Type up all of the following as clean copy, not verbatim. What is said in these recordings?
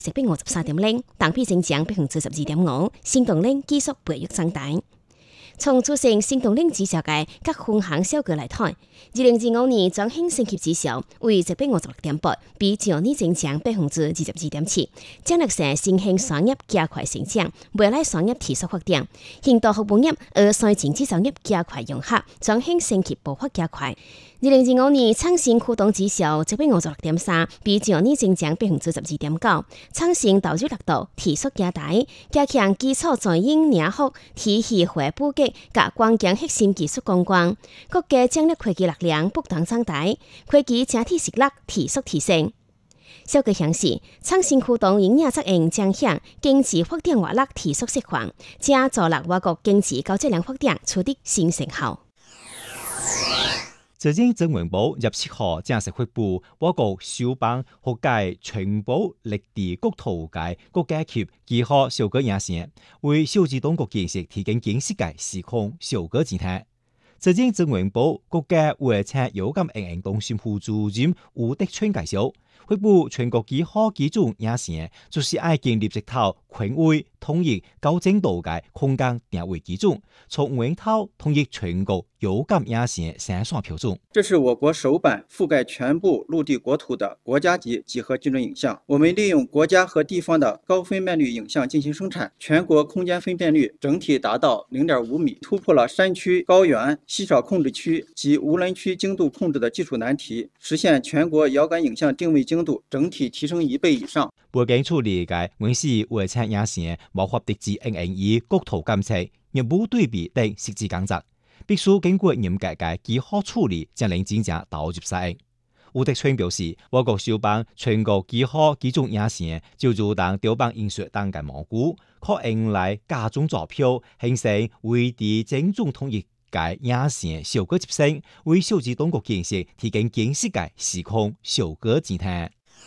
直逼53.0，党比增長12.5%，行動力繼續培育長大。從組成行動力指數嘅各分項數據來睇，2025年總興升級指數為直逼56.8，比去年增長22.7%，將力使新興產業加快成長，未來產業持續發展，現代服務業和再經濟產業加快融合，總興升級步伐加快。2025年創新驅動指數直逼56.3，比去年增長12.9%，創新投入力度持續加大，加強基礎在應領域體系化布局及關鍵核心技術攻關，國家戰略科技力量不斷增大，科技整體實力持續提升。數據顯示，創新驅動營業責任彰顯經濟發展活力持續釋放，正助力我國經濟高質量發展取得新成效。 最近新聞部27號正式發布我國首辦學界全部歷地國土界國家級結合小個影線，為小至當國建設提供建設界時空小個姿態。最近新聞部國家衛生有感應用中心副主任吳德春介紹，發布全國結合幾種影線，就是愛建立一套權威統一高精度嘅空間定位基準，從源頭統一全國有感影線生產標準。 這是我國首版覆蓋全部陸地國土的國家級幾何基準影像。我們利用國家和地方的高分辨率影像進行生產，全國空間分辨率整體達到0.5米，突破了山區、高原、稀少控制區及無人區精度控制的技術難題，實現全國遙感影像定位精度整體提升1倍以上。 背景處理嘅原始衛星影線無法直接應用於國土監測、業務對比等實際工作，必須經過嚴格嘅結合處理，才能真正導入使用。吳德春表示，我國首辦全國結合幾種影線，就如當調辦演說等嘅模具，可用來加重座標，形成為地精準統一嘅影線小個集成，為小至當國建設提供建設嘅時空小個姿態。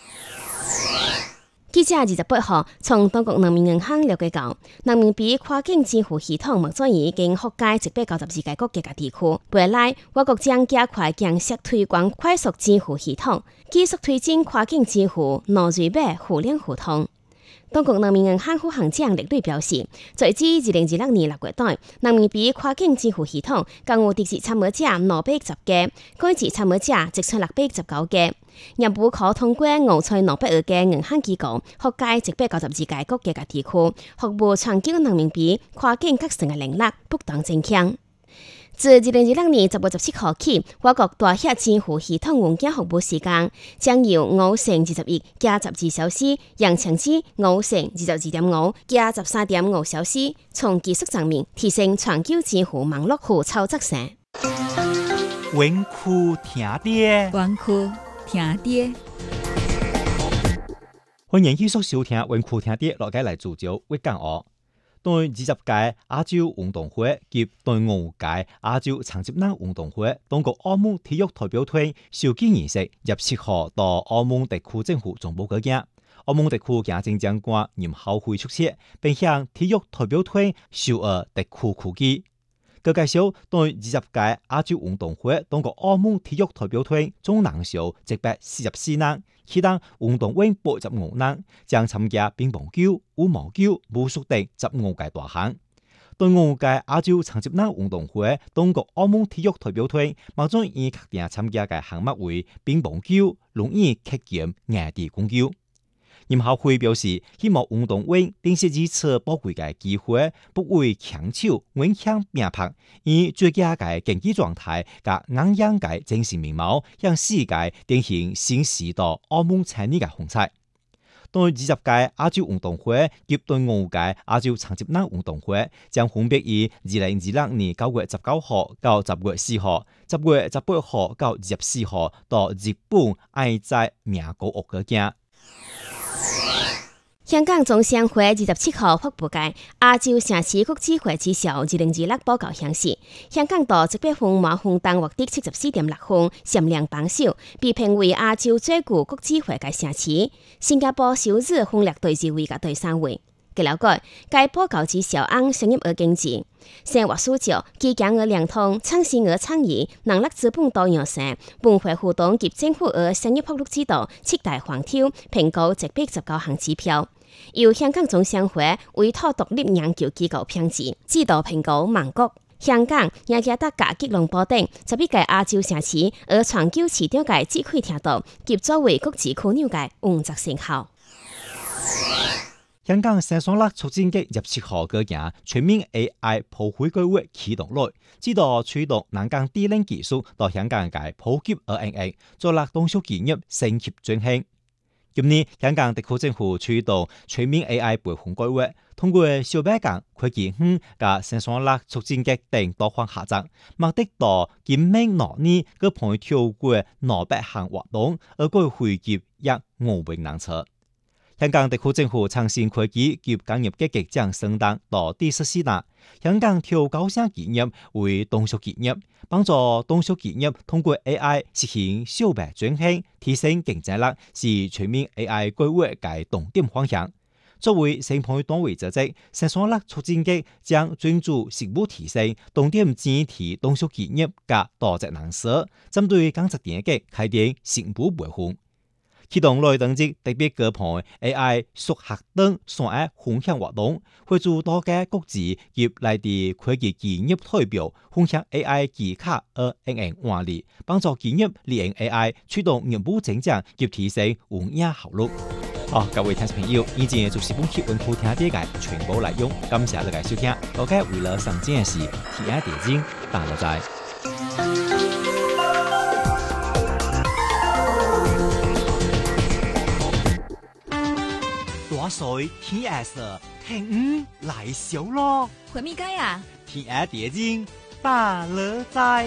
記者28號從中國人民銀行了解到，人民幣跨境支付系統目前已經覆蓋192個國家地區。未來，我國將加快建設推廣快速支付系統，繼續推進跨境支付內瑞貝互聯互通。中國人民銀行副行長李瑞表示，截至2026年6月底，人民幣跨境支付系統共有實質參與者210個，該次參與者1619個。業務可通過5,600個銀行機構，覆蓋192個國家地區，服務全球人民幣跨境各省嘅能力不斷增強。自2026年10月17號起，我國大額支付系統運行服務時間將由5×20加12小時，延長至5×22.5加13.5小時，從技術上面提升全球支付網絡可操作性。 穩酷聽爹， 穩酷聽爹， 歡迎繼續收聽穩酷聽爹，落街來主角會講哦。對20屆亞洲運動會及對5屆亞洲長接能運動會，中國澳門體育代表團授旗儀式27號到澳門特區政府總部舉行。澳門特區行政長官嚴孝輝出席，並向體育代表團授予特區區旗。佢介紹對20屆亞洲運動會，中國澳門體育代表團總人數144人。其他運動員85人，將參加乒乓球、羽毛球、武術等15屆大項。對5屆亞洲長接能運動會，中國澳門體育代表團目前已確定參加嘅項目為乒乓球、輪椅擊劍、硬地滾球。嚴孝輝表示，希望運動員珍惜呢次寶貴嘅機會，不畏強求，頑強拼搏，以最佳嘅競技狀態及硬硬嘅精神面貌，向世界展現新時代澳門產業嘅風采。對20屆亞洲運動會及對5屆亞洲長接能運動會，將分別於2026年9月19號到10月4號、10月18號到24號到日本愛知名古屋舉行。 香港總商會27號發布嘅亞洲城市國際化指數2026報告顯示，香港島100分滿分當獲得74.6分，蟬聯榜首，被評為亞洲最具國際化嘅城市。新加坡首日分列第2位及第3位。 據了解，該報告指小安商業額經濟，生活訴求、基建額兩通、創新額倡議、能力資本多樣性、文化活動及政府額商業鋪路指導七大環條評估119項指標，由香港總商會委託獨立研究機構評級，指導評估萬國。香港也記得甲吉隆坡等11個亞洲城市，而全球市場嘅智慧程度及作為國際樞紐嘅穩扎成效。 香港生產力促進局27號舉行全面 AI 普惠計劃啟動來，指導推動南港智能技術到香港嘅普及RNA，助力中小企業升級轉型。今年香港特區政府推動全面 AI 培訓計劃，通過小白港、會計院和生產力促進局等多方合作，目的到今明兩年各配跳過200項活動，而個會計約500人次。香港特區政府創新科技及工業局局長沈達到第14日，香港調高商企業為中小企業，幫助中小企業通過 AI 實現小白轉型，提升競爭力，是全面 AI 規劃嘅重點方向。作為成倍單位組織，生產力促進局將專注業務提升，重點支持中小企業及多職人士，針對工業電局開展成本培訓。啟動來登記特別舉辦 AI 數學等商業分享活動，會做多個國際及內地科技企業代表分享 AI 技巧而應用原理，幫助企業利用 AI 驅動業務增長及提升營業效率。好，各位聽眾朋友，以前就是本期文庫聽啲嘅全部內容，感謝大家收聽。大家為了上件事，聽下電影，大家再。大水天下事，聽來小咯。 回咪街啊？ 聽下電影，大樂在。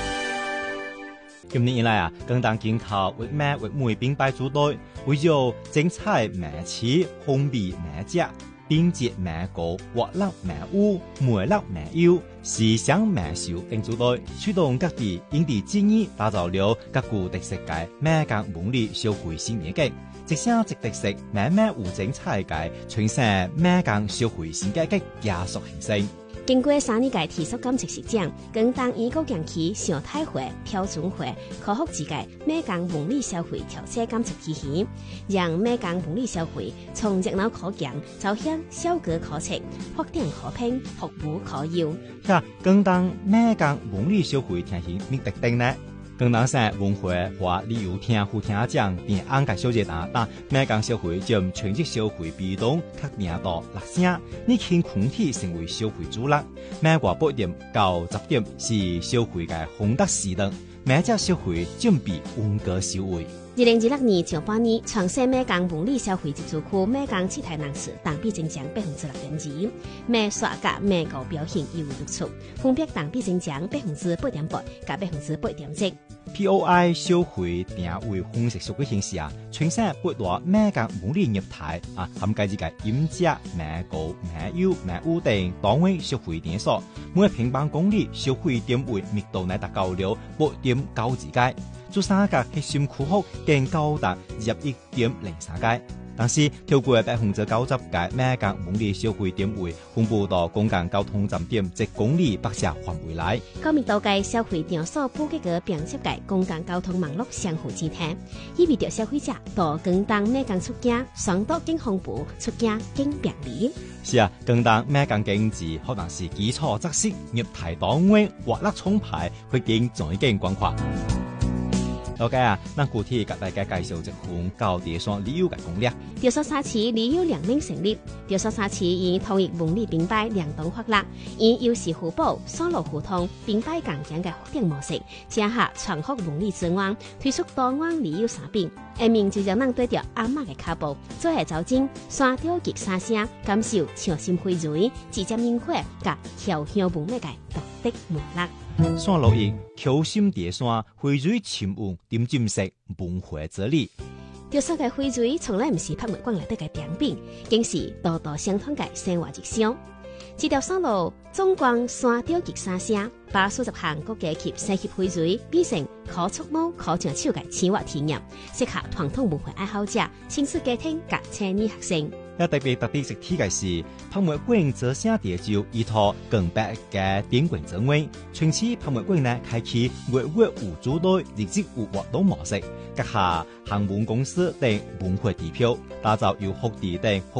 今年以來啊，更當檢討為咩為每品牌組隊，為咗精彩美詞、風味美食、品質美高、活力美烏、魅力美優、時尚美秀等組隊，驅動各地因地制宜，打造了各具特色嘅美港文旅消費新年景。一聲一特色，慢慢有精彩嘅傳承美港消費新價格加速形成。 經過3年嘅體恤感測實踐，更當依個近期常態會、標準會、科學之嘅美港文旅消費調節監測體系，讓美港文旅消費從熱鬧可講走向效果可測、發展可評、服務可用。 更當美港文旅消費體系咩特定呢？更當上文化或旅遊廳副廳長並安介小姐但美港消費佔全職消費比重確定到6%，年輕群體成為消費主力。美國8點到10點是消費嘅紅燈時段，美國消費準備溫和收尾。 2026年上半年，全省美港文旅消費集中區美港七大人次同比增長6.2%，美刷甲美高表現尤為突出，分別同比增長8.8%及8.7%。 POI 消費定位分析數據顯示全省8大美港文旅業態涵蓋嘅飲食、美高、美優、美烏等單位消費點數，每平方公里消費點位密度乃達到了8.9之界。做三個核心區域更高達21.03界，但是超過90%嘅美港文旅消費點位分布到公共交通站點1公里北側範圍內。 高密度嘅消費場所布局嘅並設嘅公共交通網絡相互之體，意味着消費者到更當美港出境，雙到更豐富，出境更便利。 是更當美港經濟可能是基礎扎實，業態多元，活力充沛，會更再更廣闊。OK 咱具體給大家介紹一份高鐵線旅遊嘅攻略。 潮汕沙市旅遊聯盟成立，潮汕沙市以統一文旅品牌聯動發力，以優勢互補、雙路互通、品牌共享嘅發展模式，結合全國文旅資源，推出多元旅遊產品。下面就讓咱對着阿嬤嘅腳步，做下走進山雕吉沙聲，感受潮汕薈蕤、直接煙火甲調香文美嘅獨特魅力。 山路營橋心地山薈蕤深韻點進式文化之旅。 潮汕嘅薈蕤從來唔是拍賣館內底嘅點品，更是道道相通嘅生活日常。這條山路縱觀山雕吉沙聲，把數十項各階級生活薈蕤變成可觸摸、可上手嘅生活體驗，適合傳統文化愛好者、親子家庭及青年學生。 也特別實體嘅是，拍賣館則寫地就依託更白嘅點quyền爭議，從此拍賣館呢開啟月無主隊日積有活動模式，閣下航運公司等文化地標，打造有學地等